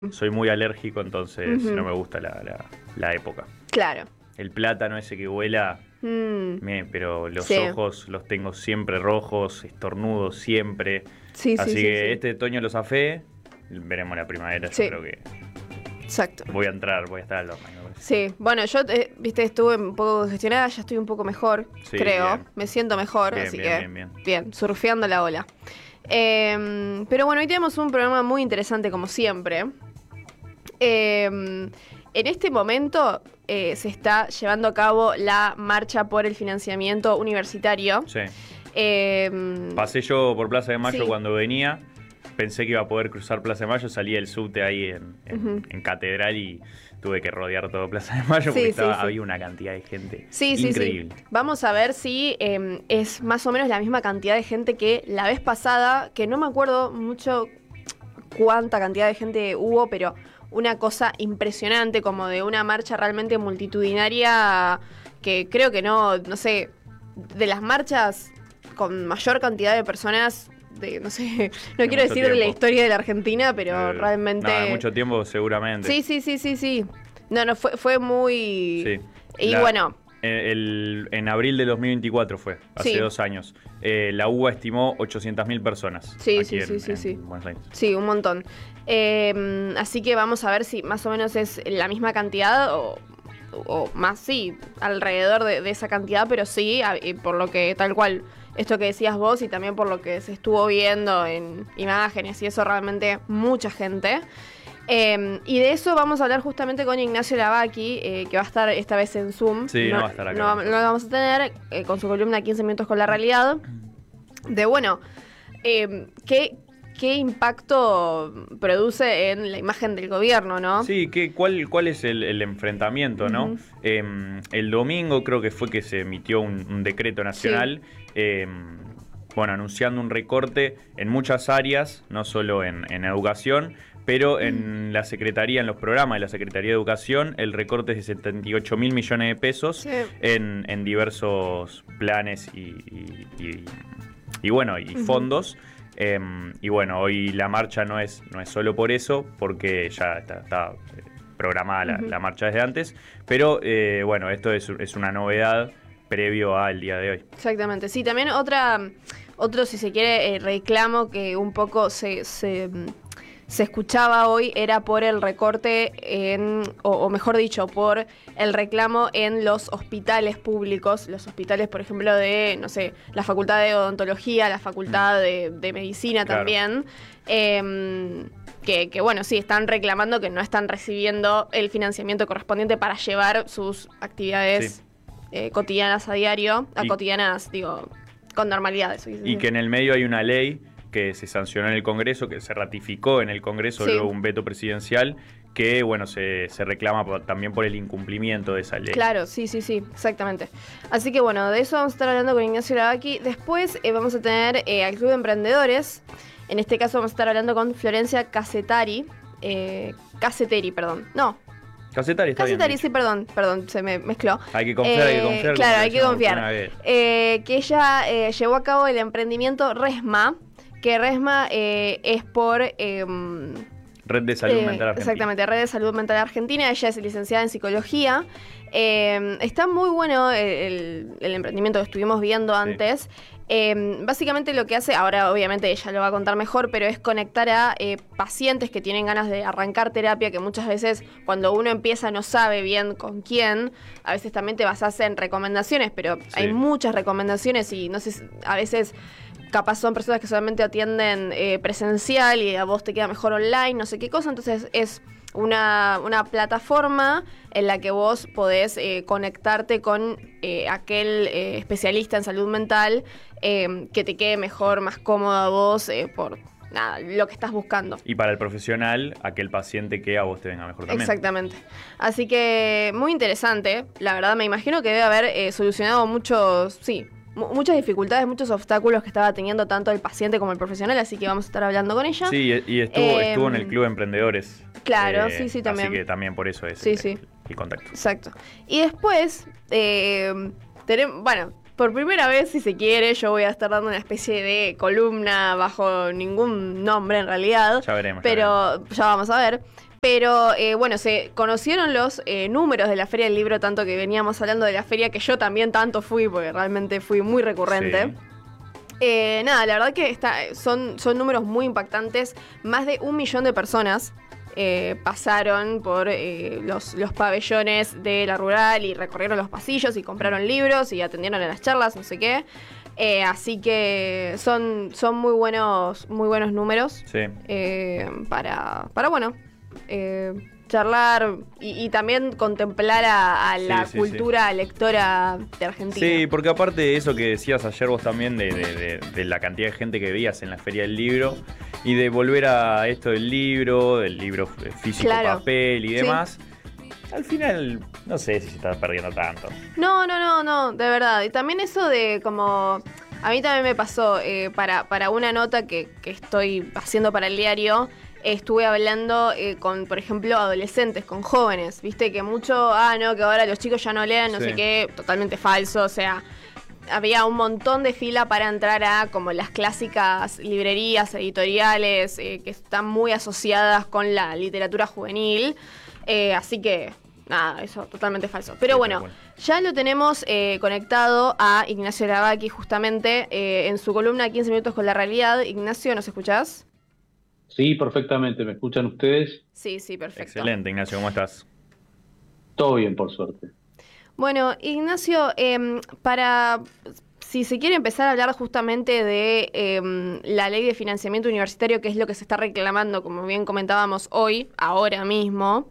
soy muy alérgico, entonces no me gusta la época. Claro. El plátano ese que vuela, pero los Sí. ojos los tengo siempre rojos, estornudo siempre. Sí, Así sí, que sí. este otoño lo zafé, veremos la primavera, Sí. yo creo que Exacto. voy a estar al horno. me parece. Sí, bueno, yo, viste, estuve un poco gestionada, ya estoy un poco mejor, Sí, creo. bien. Me siento mejor, Bien, así bien, que bien. surfeando la ola. Pero bueno, hoy tenemos un programa muy interesante como siempre. En este momento se está llevando a cabo la marcha por el financiamiento universitario. Sí. Eh, Pasé yo por Plaza de Mayo Sí. cuando venía. Pensé que iba a poder cruzar Plaza de Mayo, salí del subte ahí en Catedral y tuve que rodear todo Plaza de Mayo porque Sí, sí, sí. había una cantidad de gente Sí, increíble. sí. Vamos a ver si es más o menos la misma cantidad de gente que la vez pasada, que no me acuerdo mucho cuánta cantidad de gente hubo, pero una cosa impresionante, como de una marcha realmente multitudinaria, que creo que no sé, de las marchas con mayor cantidad de personas, no sé, no quiero mucho decir de la tiempo. historia de la Argentina, pero realmente... Nada, mucho tiempo seguramente. Sí. No, fue muy... Sí. Y bueno... En abril de 2024 fue, hace Sí. 2 años. La UBA estimó 800.000 personas. Sí, aquí sí. en Buenos Aires. Sí, un montón. Así que vamos a ver si más o menos es la misma cantidad o más, sí, alrededor de esa cantidad, pero sí, por lo que tal cual, esto que decías vos y también por lo que se estuvo viendo en imágenes y eso, realmente mucha gente. Y de eso vamos a hablar justamente con Ignacio Lavaki, que va a estar esta vez en Zoom. Sí, no va a estar acá. No lo vamos a tener con su columna 15 minutos con la realidad. De bueno, ¿qué impacto produce en la imagen del gobierno, no? Sí, ¿cuál es el enfrentamiento, no? El domingo creo que fue que se emitió un decreto nacional, anunciando un recorte en muchas áreas, no solo en educación, pero en la Secretaría, en los programas de la Secretaría de Educación, el recorte es de 78.000 millones de pesos Sí. en diversos planes y fondos. Y bueno, hoy la marcha no es solo por eso, porque ya está programada la marcha desde antes, pero esto es una novedad previo al día de hoy. Exactamente. Sí, también otro, si se quiere, reclamo que un poco se escuchaba hoy era por el recorte o mejor dicho, por el reclamo en los hospitales públicos, los hospitales, por ejemplo, de, no sé, la Facultad de Odontología, la Facultad de Medicina. Claro. También, que bueno, sí, están reclamando que no están recibiendo el financiamiento correspondiente para llevar sus actividades cotidianas a diario, cotidianas, digo, con normalidad. Eso y que en el medio hay una ley que se sancionó en el Congreso, que se ratificó en el Congreso, luego un veto presidencial, que se reclama también por el incumplimiento de esa ley. Claro, sí, exactamente. Así que bueno, de eso vamos a estar hablando con Ignacio Lavaki. Después vamos a tener al Club de Emprendedores. En este caso vamos a estar hablando con Florencia Cassetari. Casseteri, perdón. No. Cassetari está Cassetari, bien sí, perdón, se me mezcló. Hay que confiar. Claro, hay que confiar. Que ella llevó a cabo el emprendimiento Resma, que Resma es por... Red de Salud Mental Argentina. Exactamente, Red de Salud Mental Argentina. Ella es licenciada en psicología. Está muy bueno el emprendimiento que estuvimos viendo antes. Básicamente lo que hace, ahora obviamente ella lo va a contar mejor, pero es conectar a pacientes que tienen ganas de arrancar terapia, que muchas veces cuando uno empieza no sabe bien con quién. A veces también te basás en recomendaciones, pero hay muchas recomendaciones y no sé, a veces... Capaz son personas que solamente atienden presencial y a vos te queda mejor online, no sé qué cosa. Entonces es una plataforma en la que vos podés conectarte con aquel especialista en salud mental que te quede mejor, más cómodo a vos por lo que estás buscando. Y para el profesional, aquel paciente que a vos te venga mejor también. Exactamente. Así que muy interesante. La verdad me imagino que debe haber solucionado muchas dificultades, muchos obstáculos que estaba teniendo tanto el paciente como el profesional, así que vamos a estar hablando con ella. Sí, y estuvo en el Club de Emprendedores. Claro, sí, también. Así que también por eso es el contacto. Exacto. Y después, por primera vez, si se quiere, yo voy a estar dando una especie de columna bajo ningún nombre en realidad. Ya veremos. Pero ya vamos a ver. Pero bueno, se conocieron los números de la Feria del Libro, tanto que veníamos hablando de la feria, que yo también tanto fui, porque realmente fui muy recurrente. Nada, la verdad que son números muy impactantes. Más de 1 millón de personas pasaron por los pabellones de la rural y recorrieron los pasillos y compraron libros y atendieron a las charlas, no sé qué. Así que son muy buenos números para bueno, charlar y también contemplar a la cultura lectora de Argentina. Sí, porque aparte de eso que decías ayer vos también, de la cantidad de gente que veías en la Feria del Libro, y de volver a esto del libro físico, papel y demás, al final no sé si se está perdiendo tanto. No, de verdad. Y también eso de como... A mí también me pasó, para una nota que estoy haciendo para el diario, estuve hablando con, por ejemplo, adolescentes, con jóvenes, viste, que mucho, no, que ahora los chicos ya no leen, no sé qué, totalmente falso, o sea, había un montón de fila para entrar a como las clásicas librerías editoriales que están muy asociadas con la literatura juvenil, así que... Nada, eso totalmente falso. Pero bueno, ya lo tenemos conectado a Ignacio Lavaki justamente en su columna 15 minutos con la realidad. Ignacio, ¿nos escuchás? Sí, perfectamente. ¿Me escuchan ustedes? Sí, perfecto. Excelente, Ignacio, ¿cómo estás? Todo bien, por suerte. Bueno, Ignacio, si se quiere empezar a hablar justamente de la ley de financiamiento universitario, que es lo que se está reclamando, como bien comentábamos hoy, ahora mismo,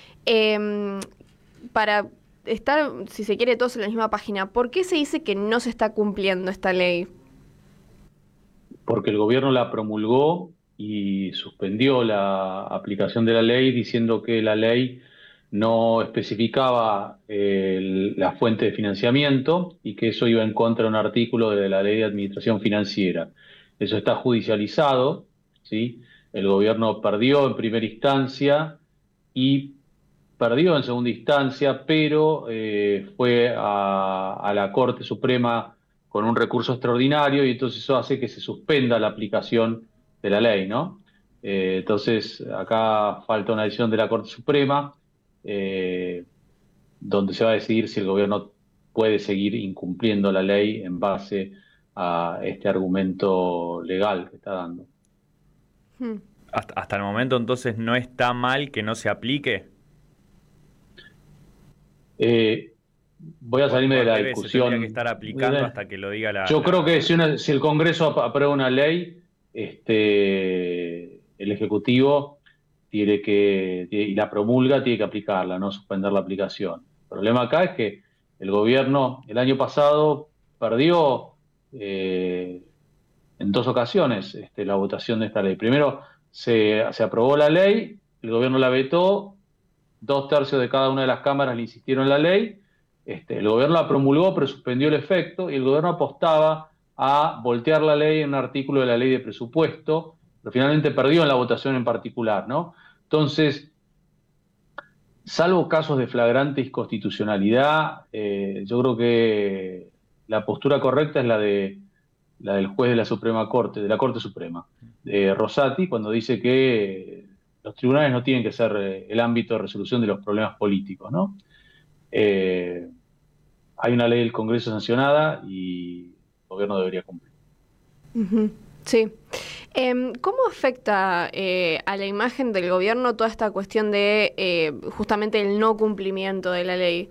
para estar, si se quiere, todos en la misma página, ¿por qué se dice que no se está cumpliendo esta ley? Porque el gobierno la promulgó y suspendió la aplicación de la ley diciendo que la ley no especificaba la fuente de financiamiento y que eso iba en contra de un artículo de la Ley de Administración Financiera. Eso está judicializado, ¿sí? El gobierno perdió en primera instancia y perdió en segunda instancia, pero fue a la Corte Suprema con un recurso extraordinario y entonces eso hace que se suspenda la aplicación de la ley, ¿no? Entonces acá falta una decisión de la Corte Suprema donde se va a decidir si el gobierno puede seguir incumpliendo la ley en base a este argumento legal que está dando. Hasta el momento entonces no está mal que no se aplique. Voy a salirme de la discusión. Se tendría que estar aplicando hasta que lo diga la... Yo creo que si el Congreso aprueba una ley, el Ejecutivo tiene que, y la promulga, tiene que aplicarla, no suspender la aplicación. El problema acá es que el gobierno el año pasado perdió en 2 ocasiones la votación de esta ley. Primero se aprobó la ley, el gobierno la vetó, 2/3 de cada una de las cámaras le insistieron en la ley, el gobierno la promulgó pero suspendió el efecto y el gobierno apostaba a voltear la ley en un artículo de la ley de presupuesto, pero finalmente perdió en la votación en particular, ¿no? Entonces, salvo casos de flagrante inconstitucionalidad, yo creo que la postura correcta es la del juez de la Suprema Corte, de la Corte Suprema, Rosati, cuando dice que los tribunales no tienen que ser el ámbito de resolución de los problemas políticos, ¿no? Hay una ley del Congreso sancionada y el gobierno debería cumplir. Sí. ¿Cómo afecta a la imagen del gobierno toda esta cuestión de justamente el no cumplimiento de la ley?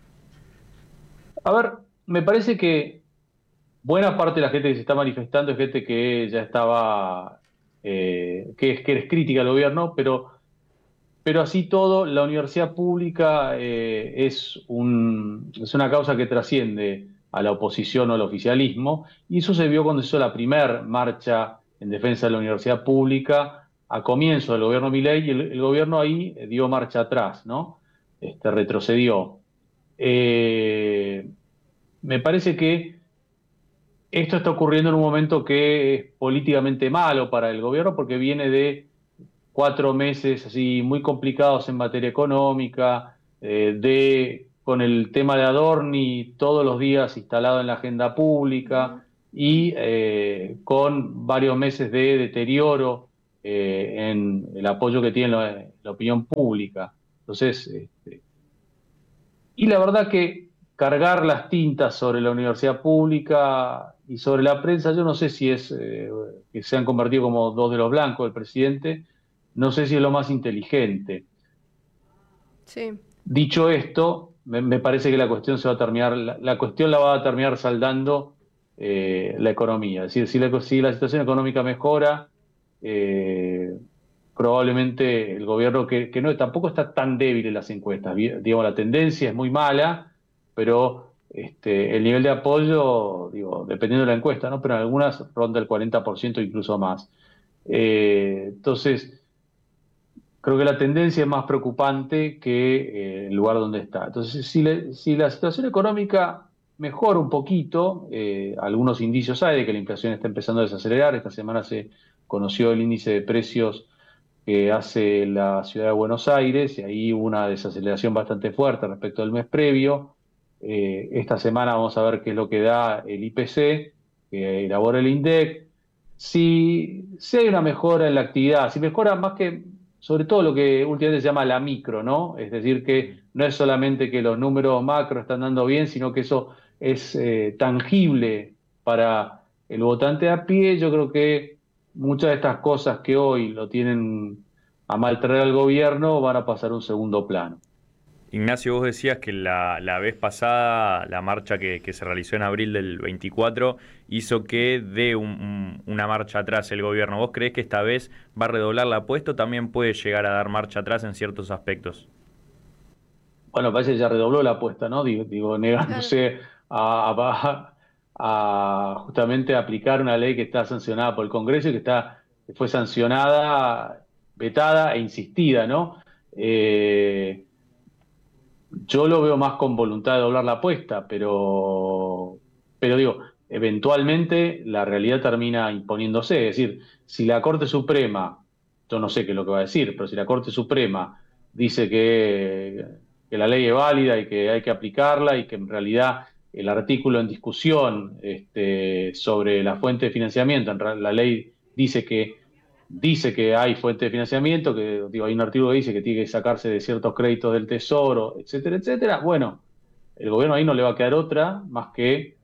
A ver, me parece que buena parte de la gente que se está manifestando es gente que ya estaba, que es crítica al gobierno, pero así todo, la universidad pública es una causa que trasciende a la oposición o al oficialismo, y eso se vio cuando se hizo la primera marcha en defensa de la universidad pública a comienzo del gobierno Milei, y el gobierno ahí dio marcha atrás, ¿no? Retrocedió. Me parece que esto está ocurriendo en un momento que es políticamente malo para el gobierno porque viene de 4 meses así muy complicados en materia económica, con el tema de Adorni todos los días instalado en la agenda pública y con varios meses de deterioro en el apoyo que tienen la opinión pública. Entonces, y la verdad que cargar las tintas sobre la universidad pública y sobre la prensa, yo no sé si es que se han convertido como dos de los blancos del presidente, no sé si es lo más inteligente. Sí. Dicho esto, me parece que la cuestión se va a terminar, la cuestión la va a terminar saldando la economía. Es decir, si la situación económica mejora, probablemente el gobierno, que no, tampoco está tan débil en las encuestas, digamos, la tendencia es muy mala, pero el nivel de apoyo, digo, dependiendo de la encuesta, ¿no? Pero en algunas ronda el 40%, incluso más. Entonces, creo que la tendencia es más preocupante que el lugar donde está. Entonces, si la situación económica mejora un poquito, algunos indicios hay de que la inflación está empezando a desacelerar. Esta semana se conoció el índice de precios que hace la ciudad de Buenos Aires, y ahí hubo una desaceleración bastante fuerte respecto al mes previo. Esta semana vamos a ver qué es lo que da el IPC, que elabora el INDEC. Si hay una mejora en la actividad, si mejora más que, sobre todo lo que últimamente se llama la micro, ¿no? Es decir, que no es solamente que los números macro están dando bien, sino que eso es tangible para el votante a pie. Yo creo que muchas de estas cosas que hoy lo tienen a mal traer al gobierno van a pasar a un segundo plano. Ignacio, vos decías que la vez pasada, la marcha que se realizó en abril del 24, hizo que dé una marcha atrás el gobierno. ¿Vos creés que esta vez va a redoblar la apuesta o también puede llegar a dar marcha atrás en ciertos aspectos? Bueno, parece que ya redobló la apuesta, ¿no? Digo, negándose a justamente aplicar una ley que está sancionada por el Congreso y que fue sancionada, vetada e insistida, ¿no? Yo lo veo más con voluntad de doblar la apuesta, pero digo, eventualmente la realidad termina imponiéndose. Es decir, si la Corte Suprema, yo no sé qué es lo que va a decir, pero si la Corte Suprema dice que la ley es válida y que hay que aplicarla y que en realidad el artículo en discusión sobre la fuente de financiamiento, la ley dice que hay fuente de financiamiento, que digo, hay un artículo que dice que tiene que sacarse de ciertos créditos del Tesoro, etcétera, etcétera. Bueno, el gobierno ahí no le va a quedar otra más que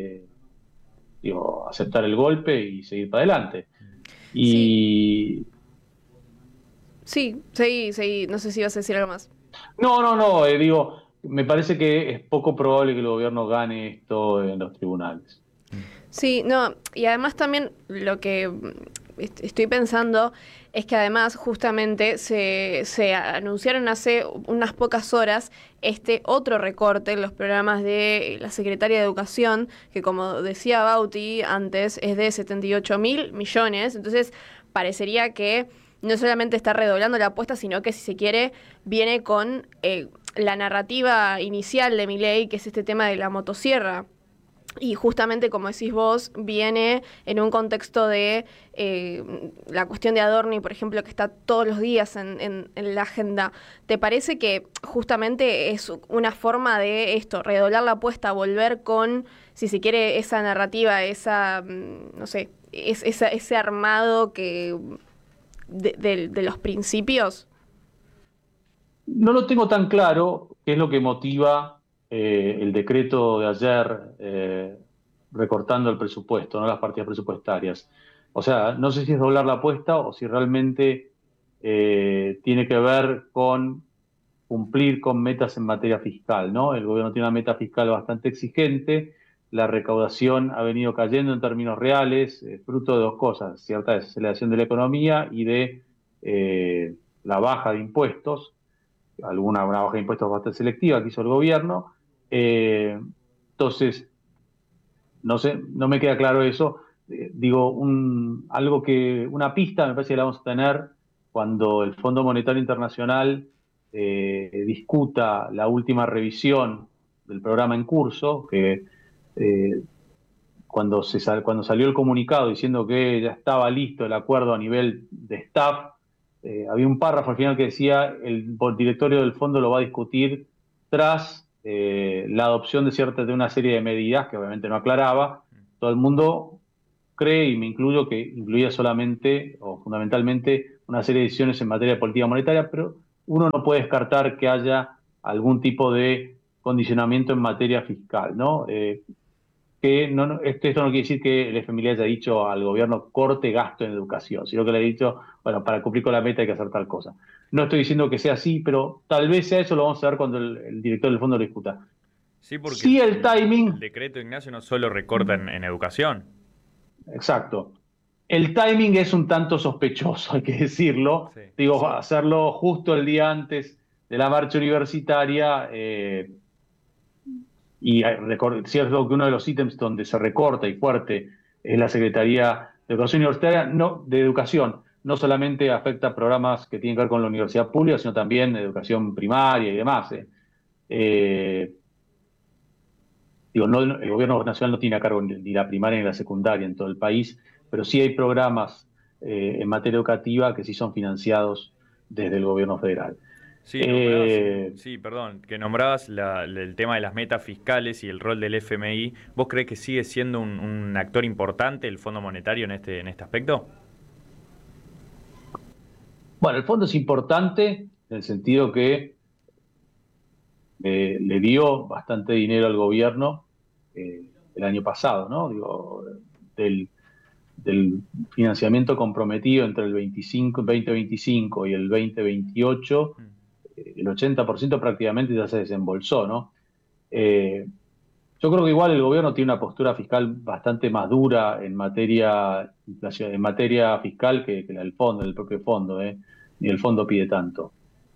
aceptar el golpe y seguir para adelante. Sí, Y sí, seguí. No sé si vas a decir algo más. no, digo, me parece que es poco probable que el gobierno gane esto en los tribunales. Sí, no, y además también lo que estoy pensando es que además justamente se anunciaron hace unas pocas horas este otro recorte en los programas de la Secretaría de Educación, que como decía Bauti antes, es de 78.000 millones. Entonces parecería que no solamente está redoblando la apuesta, sino que si se quiere, viene con la narrativa inicial de Milei, que es este tema de la motosierra. Y justamente, como decís vos, viene en un contexto de la cuestión de Adorni, por ejemplo, que está todos los días en la agenda. ¿Te parece que justamente es una forma de esto, redoblar la apuesta, volver con, si se quiere, esa narrativa, no sé, ese armado que de los principios? No lo tengo tan claro qué es lo que motiva el decreto de ayer recortando el presupuesto, no las partidas presupuestarias. O sea, no sé si es doblar la apuesta o si realmente tiene que ver con cumplir con metas en materia fiscal, ¿no? El gobierno tiene una meta fiscal bastante exigente, la recaudación ha venido cayendo en términos reales, fruto de dos cosas: cierta desaceleración de la economía y de la baja de impuestos, una baja de impuestos bastante selectiva que hizo el gobierno. Entonces, no sé, no me queda claro eso. Digo, una pista me parece que la vamos a tener cuando el Fondo Monetario Internacional discuta la última revisión del programa en curso, que cuando salió el comunicado diciendo que ya estaba listo el acuerdo a nivel de staff, había un párrafo al final que decía el directorio del fondo lo va a discutir tras la adopción de una serie de medidas que obviamente no aclaraba. Todo el mundo cree, y me incluyo, que incluía solamente o fundamentalmente una serie de decisiones en materia de política monetaria, pero uno no puede descartar que haya algún tipo de condicionamiento en materia fiscal, ¿no? Esto no quiere decir que el FMI le haya dicho al gobierno corte gasto en educación, sino que le ha dicho, bueno, para cumplir con la meta hay que hacer tal cosa. No estoy diciendo que sea así, pero tal vez sea eso, lo vamos a ver cuando el director del fondo lo discuta. Sí, porque sí, el timing... El decreto, Ignacio, no solo recorta en educación. Exacto. El timing es un tanto sospechoso, hay que decirlo. Sí. Digo, Sí. hacerlo justo el día antes de la marcha universitaria... Y cierto que uno de los ítems donde se recorta y fuerte es la Secretaría de Educación Universitaria, de Educación. No solamente afecta a programas que tienen que ver con la universidad pública, sino también educación primaria y demás. El gobierno nacional no tiene a cargo ni la primaria ni la secundaria en todo el país, pero sí hay programas en materia educativa que sí son financiados desde el gobierno federal. Sí, perdón, que nombrabas el tema de las metas fiscales y el rol del FMI. ¿Vos crees que sigue siendo un actor importante el Fondo Monetario en este aspecto? Bueno, el fondo es importante en el sentido que le dio bastante dinero al gobierno el año pasado, ¿no? Del financiamiento comprometido entre el 2025 y el 2028, el 80% prácticamente ya se desembolsó, ¿no? Yo creo que igual el gobierno tiene una postura fiscal bastante más dura en materia fiscal que la del fondo, el propio fondo, ni el fondo pide tanto.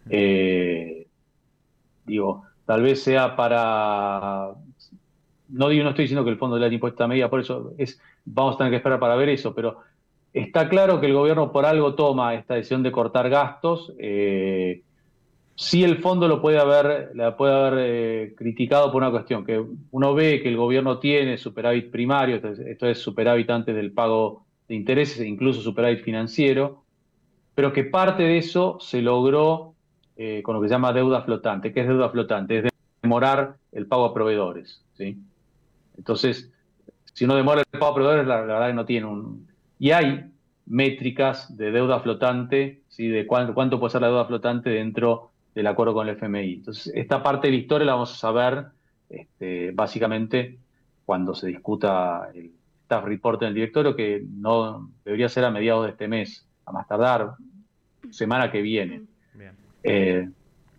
Tal vez sea para... No estoy diciendo que el fondo de la impuesta media, por eso vamos a tener que esperar para ver eso, pero está claro que el gobierno por algo toma esta decisión de cortar gastos. Sí, el fondo la puede haber criticado por una cuestión, que uno ve que el gobierno tiene superávit primario, esto es superávit antes del pago de intereses e incluso superávit financiero, pero que parte de eso se logró con lo que se llama deuda flotante. ¿Qué es deuda flotante? Es demorar el pago a proveedores, ¿sí? Entonces, si uno demora el pago a proveedores, la verdad que no tiene Y hay métricas de deuda flotante, ¿sí? De cuánto puede ser la deuda flotante dentro del acuerdo con el FMI. Entonces, esta parte de la historia la vamos a saber básicamente cuando se discuta el staff report en el directorio, que no debería ser a mediados de este mes, a más tardar semana que viene. Bien.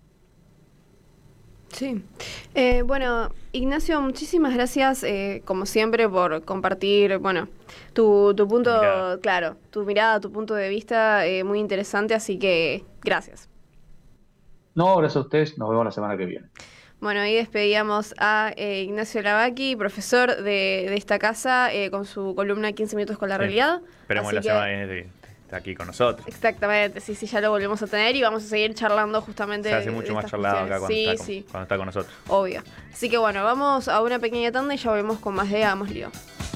Sí. Bueno, Ignacio, muchísimas gracias, como siempre, por compartir, bueno, tu punto, claro, tu mirada, tu punto de vista, muy interesante, así que gracias. No, gracias a ustedes, nos vemos la semana que viene. Bueno, ahí despedíamos a Ignacio Lavaki, profesor de esta casa, con su columna 15 minutos con la realidad. Esperemos la semana que viene está aquí con nosotros. Exactamente, sí, ya lo volvemos a tener y vamos a seguir charlando justamente. Se hace mucho más charlado acá cuando está con nosotros. Obvio. Así que bueno, vamos a una pequeña tanda y ya volvemos con más de Hagamos Lío.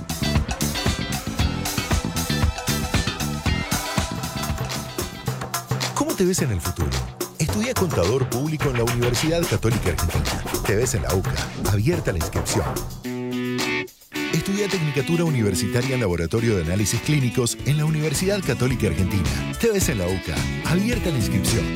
¿Cómo te ves en el futuro? Estudia Contador Público en la Universidad Católica Argentina. Te ves en la UCA. Abierta la inscripción. Estudia Tecnicatura Universitaria en Laboratorio de Análisis Clínicos en la Universidad Católica Argentina. Te ves en la UCA. Abierta la inscripción.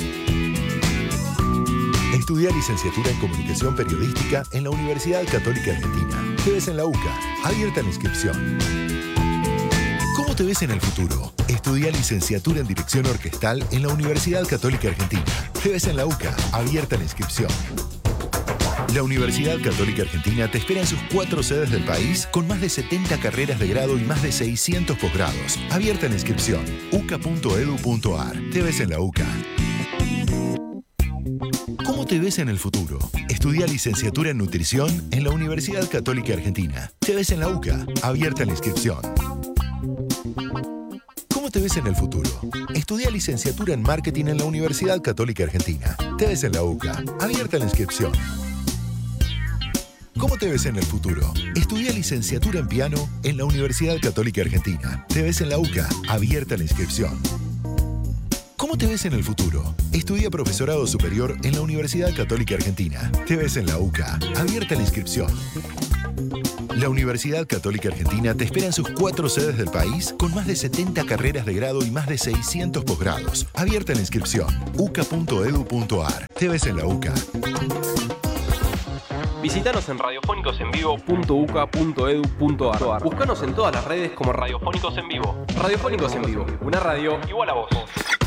Estudia Licenciatura en Comunicación Periodística en la Universidad Católica Argentina. Te ves en la UCA. Abierta la inscripción. ¿Cómo te ves en el futuro? Estudia Licenciatura en Dirección Orquestal en la Universidad Católica Argentina. Te ves en la UCA. Abierta la inscripción. La Universidad Católica Argentina te espera en sus 4 sedes del país con más de 70 carreras de grado y más de 600 posgrados. Abierta la inscripción. uca.edu.ar. Te ves en la UCA. ¿Cómo te ves en el futuro? Estudia Licenciatura en Nutrición en la Universidad Católica Argentina. Te ves en la UCA. Abierta la inscripción. ¿Cómo te ves en el futuro? Estudia Licenciatura en Marketing en la Universidad Católica Argentina. Te ves en la UCA. Abierta la inscripción. ¿Cómo te ves en el futuro? Estudia Licenciatura en Piano en la Universidad Católica Argentina. Te ves en la UCA. Abierta la inscripción. ¿Cómo te ves en el futuro? Estudia Profesorado Superior en la Universidad Católica Argentina. Te ves en la UCA. Abierta la inscripción. La Universidad Católica Argentina te espera en sus 4 sedes del país con más de 70 carreras de grado y más de 600 posgrados. Abierta la inscripción. uca.edu.ar. Te ves en la UCA. Visítanos en radiofónicosenvivo.uca.edu.ar. Búscanos en todas las redes como Radiofónicos en Vivo. Radiofónicos en Vivo, una radio igual a vos.